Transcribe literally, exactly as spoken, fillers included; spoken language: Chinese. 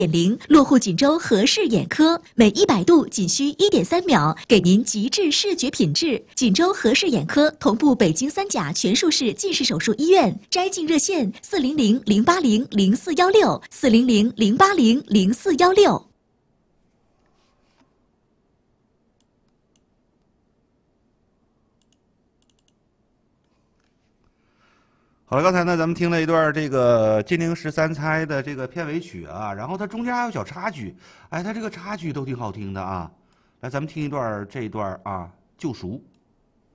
点零，落户锦州和氏眼科，每一百度仅需一点三秒，给您极致视觉品质。锦州和氏眼科同步北京三甲全术式近视手术医院，摘镜热线四零零零八零零四幺六四零零零八零零四幺六。 好了，刚才呢，咱们听了一段这个《金陵十三钗》的这个片尾曲啊，然后它中间还有小插曲，哎，它这个插曲都挺好听的啊。来，咱们听一段这一段啊，《救赎》。